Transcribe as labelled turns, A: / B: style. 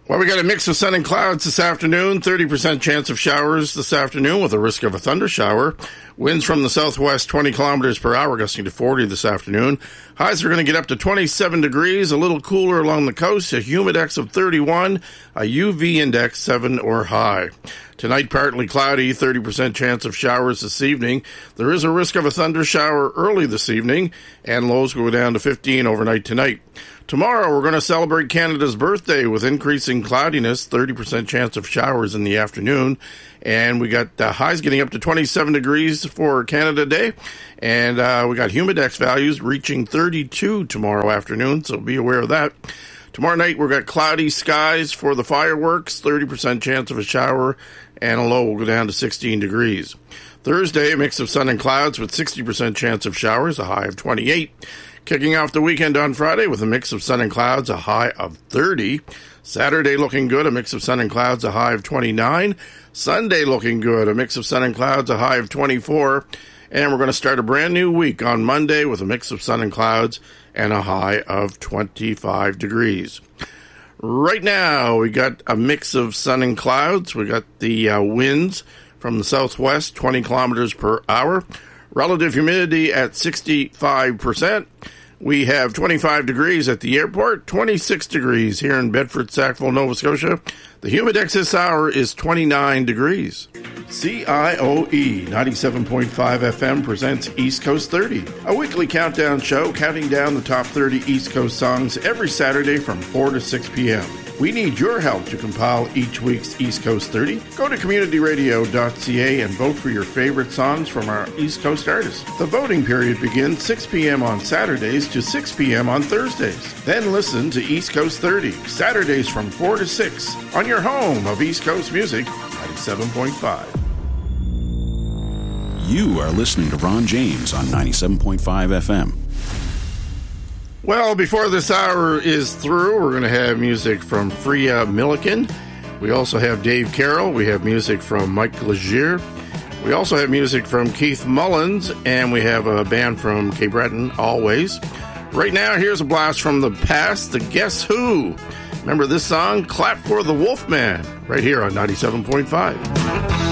A: Well, we got a mix of sun and clouds this afternoon. 30% chance of showers this afternoon with a risk of a thunder shower. Winds from the southwest 20 kilometers per hour, gusting to 40 this afternoon. Highs are going to get up to 27 degrees, a little cooler along the coast, a humidex of 31, a UV index 7 or high. Tonight, partly cloudy, 30% chance of showers this evening. There is a risk of a thunder shower early this evening, and lows go down to 15 overnight tonight. Tomorrow, we're going to celebrate Canada's birthday with increasing cloudiness, 30% chance of showers in the afternoon. And we got highs getting up to 27 degrees for Canada Day. And we got humidex values reaching 32 tomorrow afternoon, so be aware of that. Tomorrow night, we've got cloudy skies for the fireworks, 30% chance of a shower, and a low will go down to 16 degrees. Thursday, a mix of sun and clouds with 60% chance of showers, a high of 28. Kicking off the weekend on Friday with a mix of sun and clouds, a high of 30. Saturday looking good, a mix of sun and clouds, a high of 29. Sunday looking good, a mix of sun and clouds, a high of 24. And we're going to start a brand new week on Monday with a mix of sun and clouds and a high of 25 degrees. Right now, we got a mix of sun and clouds. We got the winds from the southwest, 20 kilometers per hour. Relative humidity at 65%. We have 25 degrees at the airport, 26 degrees here in Bedford, Sackville, Nova Scotia. The humidex this hour is 29 degrees. CIOE 97.5 FM presents East Coast 30, a weekly countdown show counting down the top 30 East Coast songs every Saturday from 4 to 6 p.m. We need your help to compile each week's East Coast 30. Go to communityradio.ca and vote for your favorite songs from our East Coast artists. The voting period begins 6 p.m. on Saturdays to 6 p.m. on Thursdays. Then listen to East Coast 30, Saturdays from 4 to 6, on your home of East Coast Music, 97.5.
B: You are listening to Ron James on 97.5 FM.
A: Well, before this hour is through, we're going to have music from Freya Milliken. We also have Dave Carroll. We have music from Mike Legier. We also have music from Keith Mullins, and we have a band from Cape Breton, Always. Right now, here's a blast from the past, the Guess Who. Remember this song? Clap for the Wolfman, right here on 97.5.